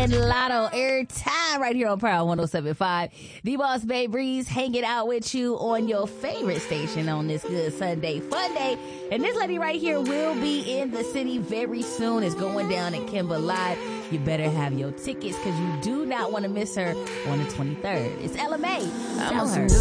and Lotto every time right here on Power 107.5. The Boss Babe Breeze hanging out with you on your favorite station on this good Sunday fun day. And this lady right here will be in the city very soon. It's going down at Kimba Live. You better have your tickets because you do not want to miss her on the 23rd. It's LMA. Tell her.